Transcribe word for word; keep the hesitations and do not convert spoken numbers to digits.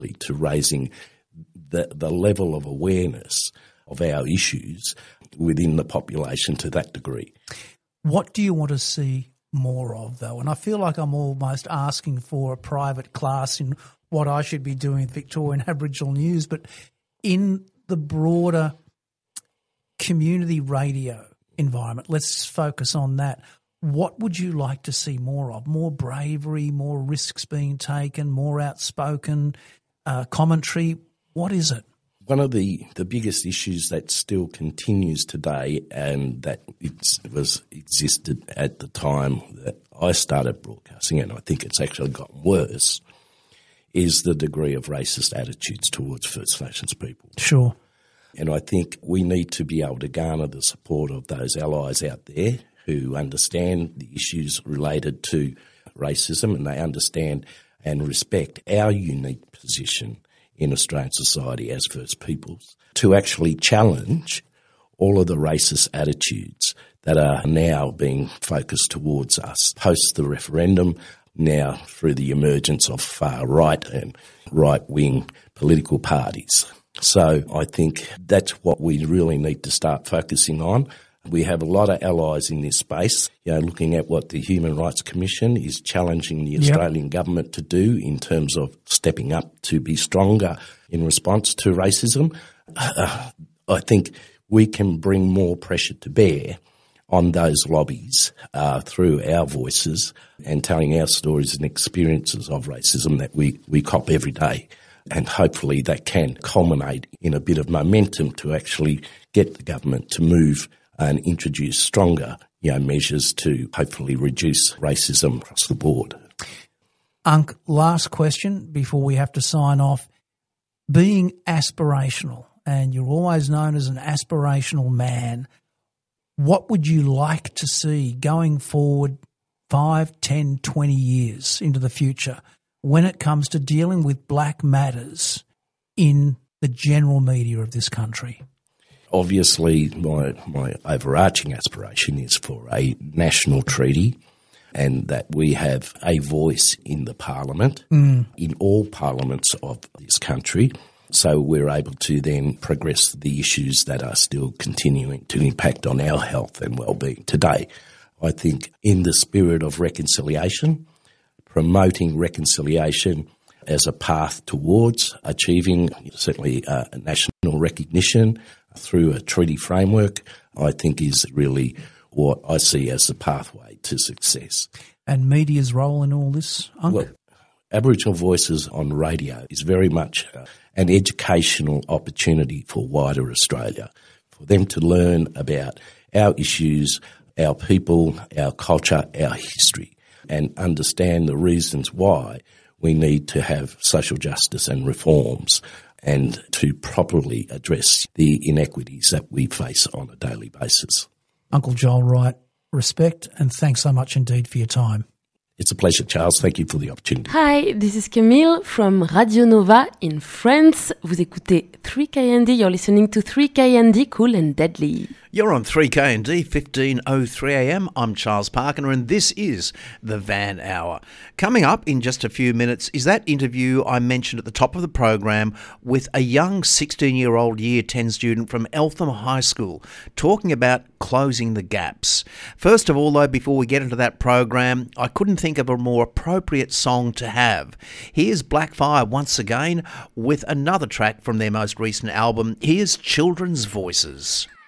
to raising the, the level of awareness of our issues within the population to that degree. What do you want to see more of, though? And I feel like I'm almost asking for a private class in what I should be doing with Victorian Aboriginal News, but in the broader community radio environment, let's focus on that. What would you like to see more of? More bravery, more risks being taken, more outspoken uh, commentary? What is it? One of the, the biggest issues that still continues today, and that it's, was existed at the time that I started broadcasting, and I think it's actually gotten worse, is the degree of racist attitudes towards First Nations people. Sure. And I think we need to be able to garner the support of those allies out there who understand the issues related to racism, and they understand and respect our unique position in Australian society as First Peoples, to actually challenge all of the racist attitudes that are now being focused towards us post the referendum, now through the emergence of far-right and right-wing political parties. So I think that's what we really need to start focusing on. We have a lot of allies in this space, you know, looking at what the Human Rights Commission is challenging the Australian yep. government to do in terms of stepping up to be stronger in response to racism. Uh, I think we can bring more pressure to bear on those lobbies uh, through our voices and telling our stories and experiences of racism that we, we cop every day. And hopefully that can culminate in a bit of momentum to actually get the government to move and introduce stronger, you know, measures to hopefully reduce racism across the board. Unc, last question before we have to sign off. Being aspirational, and you're always known as an aspirational man, what would you like to see going forward five, ten, twenty years into the future when it comes to dealing with black matters in the general media of this country? Obviously, my, my overarching aspiration is for a national treaty, and that we have a voice in the parliament, mm. in all parliaments of this country, so we're able to then progress the issues that are still continuing to impact on our health and well-being today. I think in the spirit of reconciliation, promoting reconciliation as a path towards achieving certainly uh, national recognition through a treaty framework, I think is really what I see as the pathway to success. And media's role in all this, Unc? Well, Aboriginal Voices on radio is very much uh, an educational opportunity for wider Australia, for them to learn about our issues, our people, our culture, our history, and understand the reasons why we need to have social justice and reforms and to properly address the inequities that we face on a daily basis. Uncle Joel Wright, respect and thanks so much indeed for your time. It's a pleasure, Charles. Thank you for the opportunity. Hi, this is Camille from Radio Nova in France. Vous écoutez three K N D. You're listening to three K N D, Cool and Deadly. You're on three K N D, fifteen oh three a m. I'm Charles Parker, and this is the Van Hour. Coming up in just a few minutes is that interview I mentioned at the top of the program with a young sixteen-year-old Year ten student from Eltham High School talking about closing the gaps. First of all, though, before we get into that program, I couldn't think of a more appropriate song to have. Here's Blackfire once again with another track from their most recent album. Here's Children's Voices.